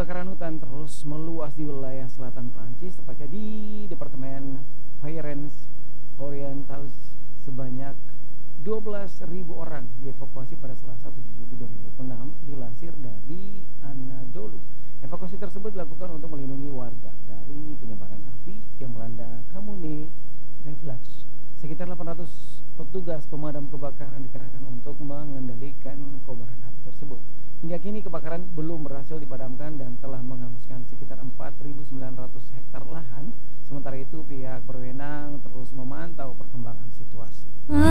Kebakaran hutan terus meluas di wilayah selatan Prancis, tepatnya di departemen Pyrenees-Orientales. Sebanyak 12.000 orang dievakuasi pada Selasa 7 Juli 2026, dilansir dari Anadolu. Evakuasi tersebut dilakukan untuk melindungi warga dari penyebaran api yang melanda Kamune Reflux. Sekitar 800 petugas pemadam kebakaran dikerahkan untuk mengendalikan kobaran api tersebut. Hingga kini kebakaran belum berhasil dipadamkan dan telah menghanguskan sekitar 4.900 hektar lahan. Sementara itu pihak berwenang terus memantau perkembangan situasi.